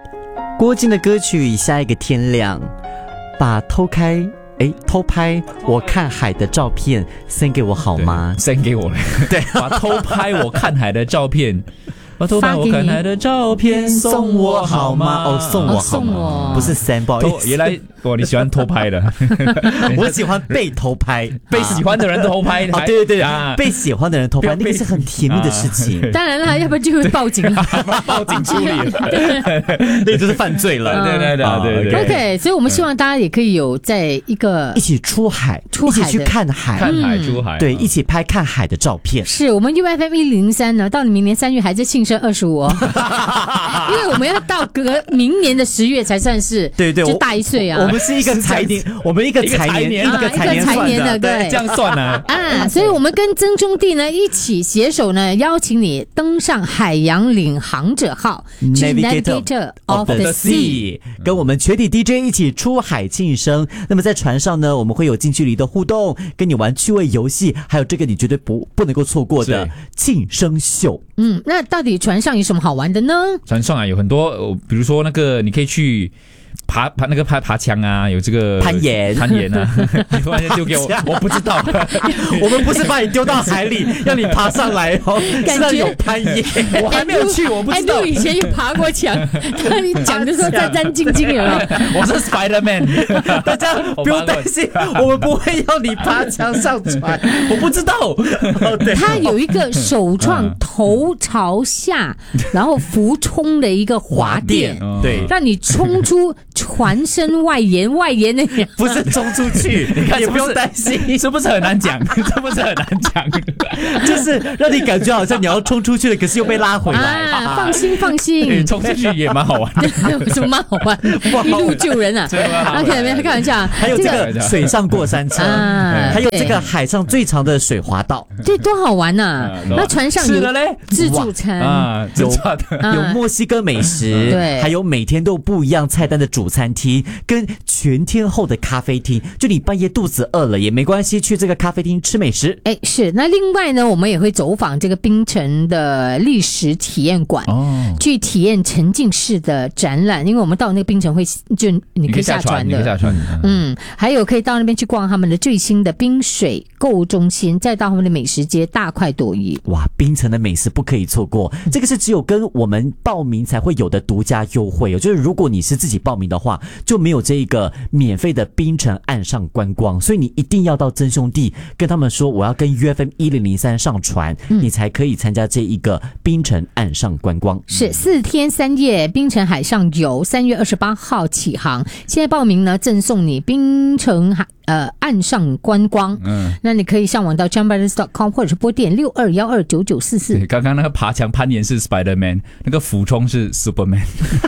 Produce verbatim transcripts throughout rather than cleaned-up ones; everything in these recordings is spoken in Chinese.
郭靖的歌曲下一个天亮，把偷开哎偷拍我看海的照片 send 给我好吗？ send 给我了。 对， 把偷拍我看海的照片把偷拍我看海的照片送我好吗？ 哦，送我好吗？ 哦、 不是 send， 不好意思。 原来哦，你喜欢偷拍的。 我喜欢被偷拍， 被喜欢的人偷拍。 哦，对对对啊，被喜欢的人偷拍，那个是很甜蜜的事情。 啊、当然了，要不然就会报警了， 报警处理， 那就是犯罪了。 对对对对对。 OK， 所以我们希望大家也可以有在一个一起出海， 出海一起去看海， 看海出海， 对，一起拍看海的照片。 是我们 U F M 一零三呢，到了明年三月还在庆生二十五哦，因为我们要到隔明年的十月才算是， 对对， 就大一岁啊。 我们是一个财年，我们一个财年， 一个财年，财年的，对， 这样算呢啊。所以我们跟曾兄弟呢一起携手呢，邀请你登上海洋领航者号 ，Navigator of the Sea， 跟我们全体 D J 一起出海庆生。那么在船上呢，我们会有近距离的互动，跟你玩趣味游戏，还有这个你绝对不不能够错过的庆生秀。 嗯，那到底船上有什么好玩的呢？ 船上啊有很多，比如说那个你可以去爬爬那个爬爬墙啊，有这个攀岩攀岩啊，你突然间丢给我，我不知道， 我们不是把你丢到海里，让你爬上来哦， 感觉有攀岩， 我还没有去，我不知道。 以前有爬过墙，他讲的时候战战兢兢有没有？ 我是 Spider-Man， 大家不用担心，我们不会要你爬墙上船，我不知道。 哦、他有一个首创头朝下，然后浮冲的一个滑垫， 对， 让你冲出船身外沿，外沿的不是冲出去，你看也不用担心， 是不是很难讲？是不是很难讲？ 就是让你感觉好像你要冲出去了，可是又被拉回来。 啊，放心放心， 冲出去也蛮好玩的， 什么蛮好玩？一路救人啊 ！OK， 没有开玩笑。 还有这个水上过山车，啊、还有这个海上最长的水滑道， 对，多好玩呐、啊！那船上有自助餐啊，有有墨西哥美食， 对， 还有每天都有不一样菜单的主餐厅，跟全天候的咖啡厅。就你半夜肚子饿了也没关系，去这个咖啡厅吃美食。 哎，是。那另外呢，我们也会走访这个槟城的历史体验馆，哦，去体验沉浸式的展览。因为我们到那个槟城会，就你可以下船的， 你可以下船。 嗯，还有可以到那边去逛他们的最新的冰水购物中心，再到他们的美食街大快朵颐。 哇，槟城的美食不可以错过，这个是只有跟我们报名才会有的独家优惠哦。就是如果你是自己报名的话，就没有这一个免费的槟城岸上观光，所以你一定要到曾兄弟跟他们说我要跟 U F M 一零零三上船、嗯、你才可以参加这一个槟城岸上观光。 是四天三夜槟城海上游，三月二十八号起航。现在报名呢，赠送你槟城海呃岸上观光。嗯，那你可以上网到 jam brothers dot com 或者是拨电六二一二九九四四。 刚刚那个爬墙攀岩是 Spider-Man， 那个俯冲是 Superman。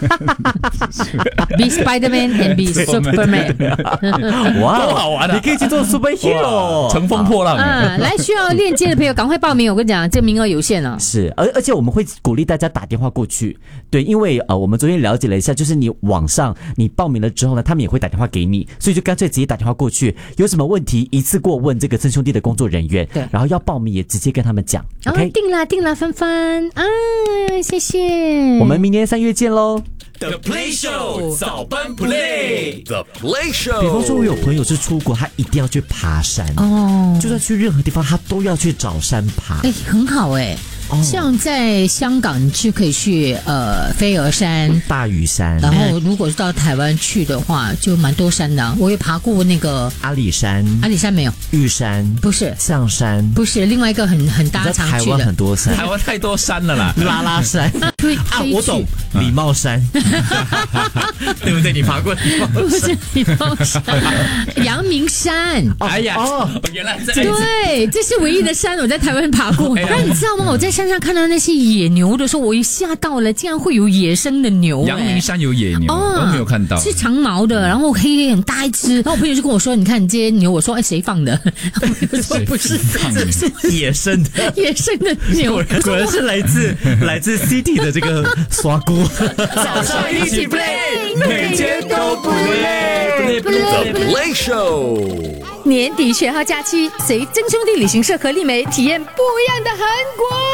Be Spider-Man and be Superman。 哇，多好玩啊！你可以去做 Superhero， 乘风破浪啊！来，需要链接的朋友赶快报名，我跟你讲，这名额有限了。 是，而而且我们会鼓励大家打电话过去，对，因为呃，我们昨天了解了一下，就是你网上你报名了之后呢，他们也会打电话给你，所以就干脆直接打电话过去，有什么问题一次过问这个曾兄弟的工作人员，对，然后要报名也直接跟他们讲。 哦， okay? 定了定了，芬芬啊，谢谢。 我们明年三月见喽。 The Play Show 早班 Play The Play Show。 比方说，我有朋友是出国，他一定要去爬山哦，就算去任何地方，他都要去找山爬。 哎，很好哎。哦、像在香港，你去可以去呃飞鹅山、 大屿山， 然后如果是到台湾去的话，就蛮多山的。我也爬过那个阿里山， 阿里山没有， 玉山不是， 象山不是，另外一个很很大常去的。 台湾很多山， 台湾太多山了啦， 拉拉山啊，我懂，礼貌山，对不对？你爬过礼貌山？ 不是礼貌山，阳明山。 哎呀，哦，原来这对，这是唯一的山我在台湾爬过。那你知道吗？我在山上看到那些野牛的时候，我一吓到了，竟然会有野生的牛、欸。 阳明山有野牛，哦、我没有看到， 是长毛的，然后黑黑很大一只。然后我朋友就跟我说：“你看你这些牛。”我说：“哎，谁放的？”我说：“不是， 这是野生的， 野生的牛， 果然是来自来自 City 的这个刷锅。 早上一起 play， 每天都不累。The Play Show。 年底学号假期，随曾兄弟旅行社和丽梅体验不一样的韩国。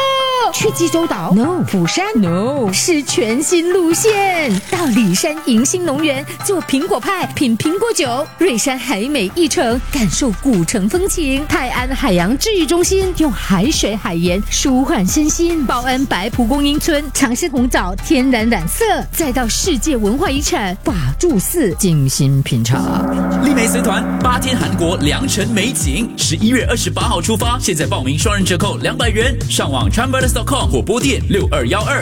去济州岛 No 釜山 No 是全新路线，到里山迎新农园做苹果派，品苹果酒，瑞山海美一城感受古城风情，泰安海洋治愈中心用海水海盐舒缓身心，报恩白蒲公英村尝试红枣天然染色，再到世界文化遗产法住寺精心品尝。 丽梅随团八天韩国良辰美景，十一月二十八号出发，现在报名双人折扣两百元，上网 Chambers dot com 或拨电六二一二